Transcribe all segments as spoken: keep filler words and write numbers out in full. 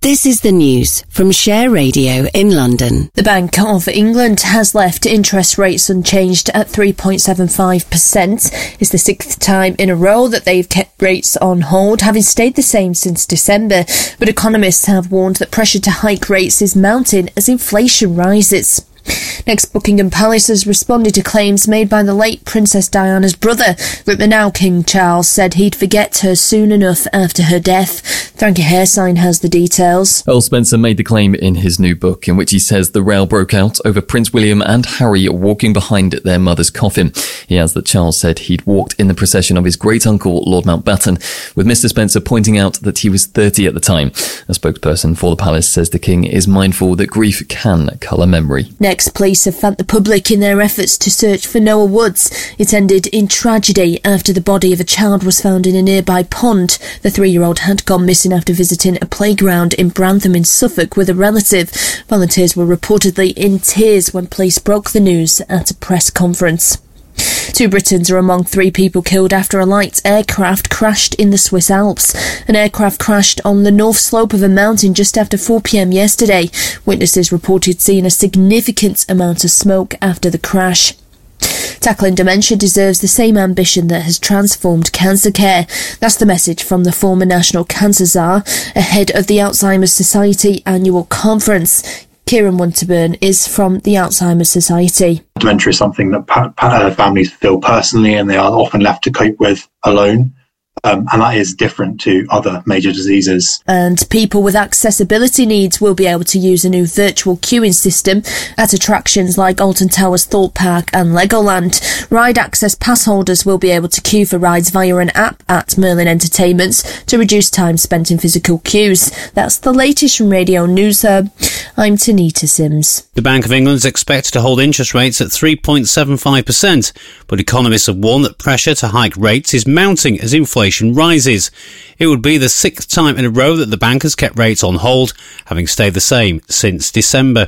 This is the news from Share Radio in London. The Bank of England has left interest rates unchanged at three point seven five percent. It's the sixth time in a row that they've kept rates on hold, having stayed the same since December. But economists have warned that pressure to hike rates is mounting as inflation rises. Next, Buckingham Palace has responded to claims made by the late Princess Diana's brother, that the now King Charles said he'd forget her soon enough after her death. Frankie Haresign has the details. Earl Spencer made the claim in his new book, in which he says the row broke out over Prince William and Harry walking behind their mother's coffin. He adds that Charles said he'd walked in the procession of his great-uncle, Lord Mountbatten, with Mister Spencer pointing out that he was thirty at the time. A spokesperson for the palace says the king is mindful that grief can colour memory. Next, police have thanked the public in their efforts to search for Noah Woods. It ended in tragedy after the body of a child was found in a nearby pond. The three-year-old had gone missing after visiting a playground in Brantham in Suffolk with a relative. Volunteers were reportedly in tears when police broke the news at a press conference. Two Britons are among three people killed after a light aircraft crashed in the Swiss Alps. An aircraft crashed on the north slope of a mountain just after four p.m. yesterday. Witnesses reported seeing a significant amount of smoke after the crash. Tackling dementia deserves the same ambition that has transformed cancer care. That's the message from the former National Cancer Tsar ahead of the Alzheimer's Society annual conference. Kieran Winterburn is from the Alzheimer's Society. Dementia is something that pa- pa- families feel personally, and they are often left to cope with alone. Um, and that is different to other major diseases. And people with accessibility needs will be able to use a new virtual queuing system at attractions like Alton Towers Thorpe Park and Legoland. Ride access pass holders will be able to queue for rides via an app at Merlin Entertainments to reduce time spent in physical queues. That's the latest from Radio News Hub. I'm Tanita Sims. The Bank of England is expected to hold interest rates at three point seven five percent, but economists have warned that pressure to hike rates is mounting as inflation rises. It would be the sixth time in a row that the bank has kept rates on hold, having stayed the same since December.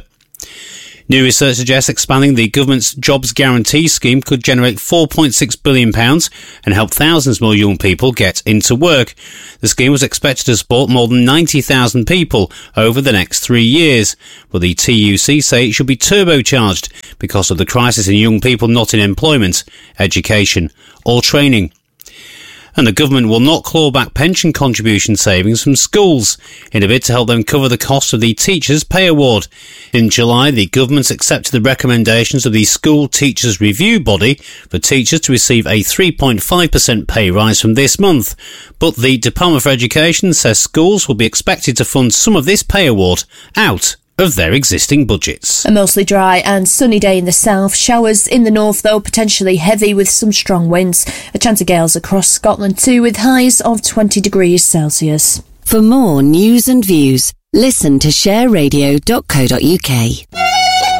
New research suggests expanding the government's Jobs Guarantee Scheme could generate four point six billion pounds and help thousands more young people get into work. The scheme was expected to support more than ninety thousand people over the next three years, but the T U C say it should be turbocharged because of the crisis in young people not in employment, education or training. And the government will not claw back pension contribution savings from schools in a bid to help them cover the cost of the Teachers' Pay Award. In July, the government accepted the recommendations of the School Teachers' Review Body for teachers to receive a three point five percent pay rise from this month. But the Department for Education says schools will be expected to fund some of this pay award out of their existing budgets. A mostly dry and sunny day in the south. Showers in the north, though, potentially heavy with some strong winds. A chance of gales across Scotland too, with highs of twenty degrees Celsius. For more news and views, listen to share radio dot co dot uk.